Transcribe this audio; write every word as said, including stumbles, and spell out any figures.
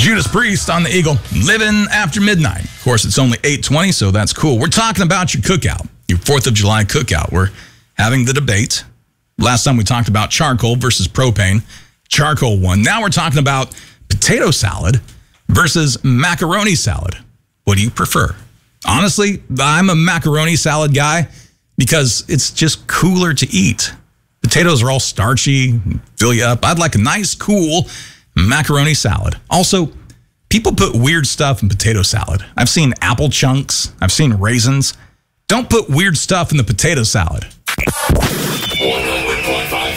Judas Priest on the Eagle, Living After Midnight. Of course, it's only eight twenty, so that's cool. We're talking about your cookout, your fourth of July cookout. We're having the debate. Last time we talked about charcoal versus propane. Charcoal won. Now we're talking about potato salad versus macaroni salad. What do you prefer? Honestly, I'm a macaroni salad guy because it's just cooler to eat. Potatoes are all starchy, fill you up. I'd like a nice, cool macaroni salad. Also, people put weird stuff in potato salad. I've seen apple chunks. I've seen raisins. Don't put weird stuff in the potato salad.